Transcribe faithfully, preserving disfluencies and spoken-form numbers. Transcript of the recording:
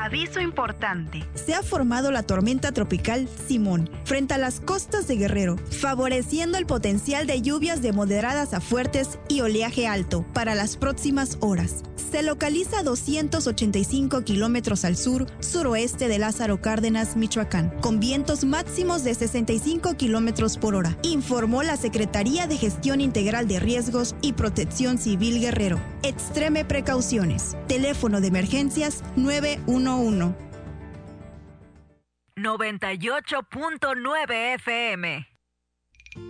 Aviso importante. Se ha formado la tormenta tropical Simón frente a las costas de Guerrero, favoreciendo el potencial de lluvias de moderadas a fuertes y oleaje alto para las próximas horas. Se localiza a doscientos ochenta y cinco kilómetros al sur, suroeste de Lázaro Cárdenas, Michoacán, con vientos máximos de sesenta y cinco kilómetros por hora, informó la Secretaría de Gestión Integral de Riesgos y Protección Civil Guerrero. Extreme precauciones. Teléfono de emergencias nueve uno uno. noventa y ocho punto nueve F M.